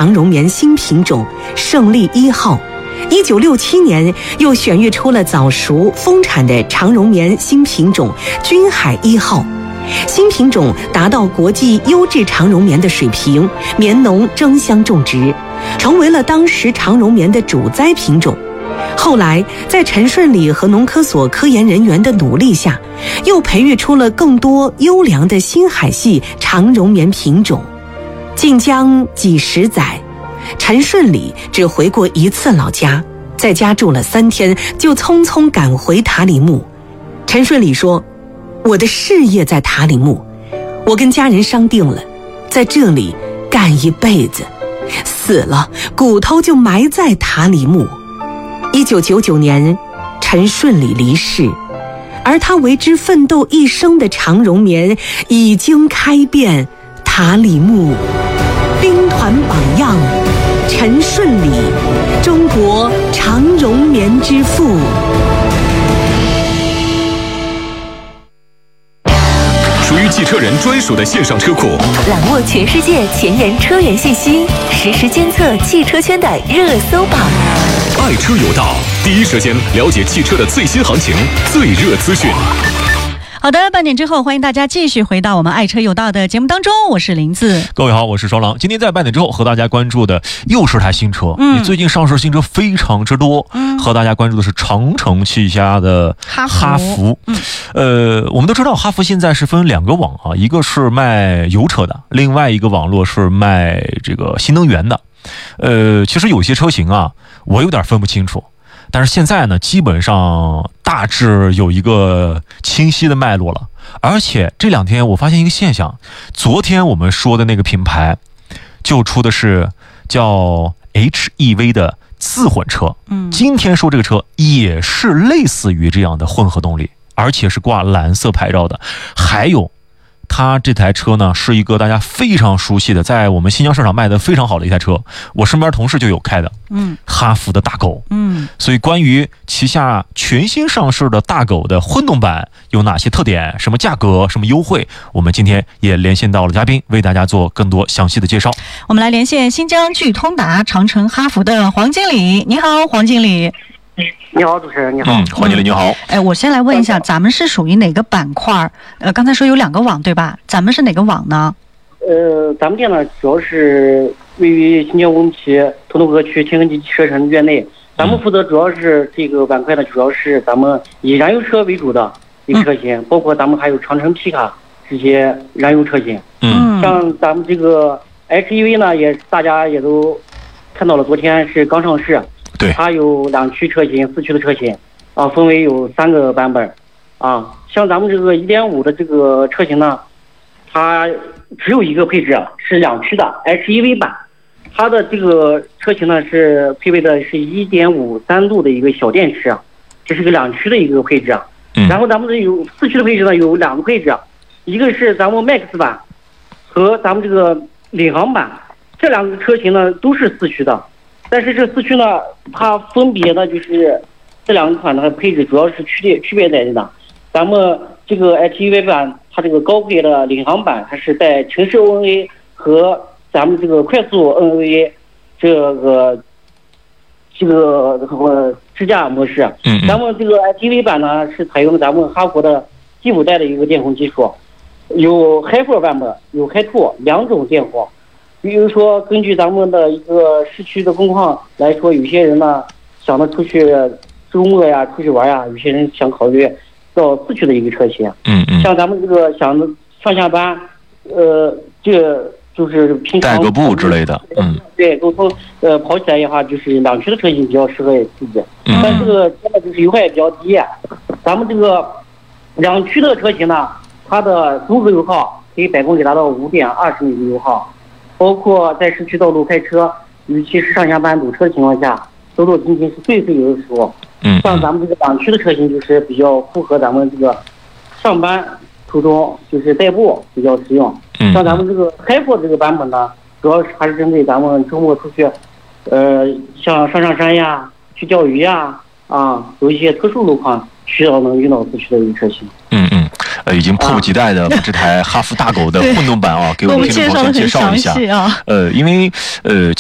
长绒棉新品种胜利1号。1967年又选育出了早熟丰产的长绒棉新品种君海1号。新品种达到国际优质长绒棉的水平，棉农争相种植，成为了当时长绒棉的主栽品种。后来在陈顺礼和农科所科研人员的努力下，又培育出了更多优良的新海系长绒棉品种。进疆几十载，陈顺礼只回过1次老家，在家住了3天，就匆匆赶回塔里木。陈顺礼说，我的事业在塔里木，我跟家人商定了，在这里干一辈子，死了骨头就埋在塔里木。1999年，陈顺礼离世，而他为之奋斗一生的长绒棉已经开遍塔里木。兵团榜样，陈顺礼，中国长绒棉之父。 属于汽车人专属的线上车库， 揽握全世界前沿车源信息，实时监测汽车圈的热搜榜。 爱车有道，第一时间了解汽车的最新行情、最热资讯。 好的，半点之后，欢迎大家继续回到我们爱车有道的节目当中，我是林子。 各位好，我是双狼。今天在半点之后和大家关注的又是台新车，最近上市新车非常之多，和大家关注的是长城旗下的哈弗。我们都知道哈弗现在是分2个网啊，一个是卖油车的，另外一个网络是卖这个新能源的。其实有些车型啊，我有点分不清楚。但是现在呢，基本上大致有一个清晰的脉络了。而且这2天我发现一个现象，昨天我们说的那个品牌就出的是叫 HEV 的自混车，今天说这个车也是类似于这样的混合动力，而且是挂蓝色牌照的。还有它这台车呢，是一个大家非常熟悉的，在我们新疆市场卖的非常好的一台车，我身边同事就有开的，哈弗的大狗，所以关于旗下全新上市的大狗的混动版有哪些特点、什么价格、什么优惠，我们今天也连线到了嘉宾，为大家做更多详细的介绍。 我们来连线新疆巨通达长城哈弗的黄经理，你好，黄经理。 你好，主持人，你好。 黄经理你好。 我先来问一下，咱们是属于哪个板块？刚才说有2个网对吧？咱们是哪个网呢？ 咱们店呢主要是位于新疆乌鲁木齐图图河区天恒基汽车城院内。咱们负责主要是这个板块呢，主要是咱们以燃油车为主的一个车型，包括咱们还有长城皮卡这些燃油车型。像咱们这个 HEV 呢，也大家也都看到了，昨天是刚上市。 对， 它有2驱车型、4驱的车型，分为有3个版本，像咱们这个 1.5 的这个车型呢，它只有一个配置，是2驱的 HEV 版，它的这个车型呢是配备的是 1.5 3度的一个小电池，这是个2驱的一个配置。然后咱们这有4驱的配置呢，有2个配置，一个是咱们 Max 版和咱们这个领航版，这2个车型呢都是4驱的。但是这4驱呢，它分别呢就是这2款的配置主要是区别在的。咱们这个 HEV 版，它这个高配的领航版，它是带城市 ONA 和咱们这个快速 NVA 这个支架模式。咱们这个 HEV 版呢是采用咱们哈弗的G5代的一个电控技术，有 Hi4 版本，有 Hi2 2种电控。比如说，根据咱们的一个市区的工况来说，有些人呢想着出去周末呀、出去玩呀，有些人想考虑到4驱的一个车型。像咱们这个想着上下班，这就是平常带个步之类的。 对，沟通跑起来的话，就是2驱的车型比较适合自己。但这个真的就是油耗也比较低。咱们这个2驱的车型呢，它的综合油耗可以100公里达到5.20米的油耗。包括在市区道路开车，尤其是上下班堵车的情况下，走走停停是最费油的时候。像咱们这个2驱的车型就是比较符合咱们这个上班途中就是代步比较实用。像咱们这个Hi4这个版本呢，主要是还是针对咱们周末出去，像上山呀、去钓鱼呀，有一些特殊路况需要能用到4驱的一个车型。 已经迫不及待的把这台哈弗大狗的混动版给我们听众朋友介绍一下。因为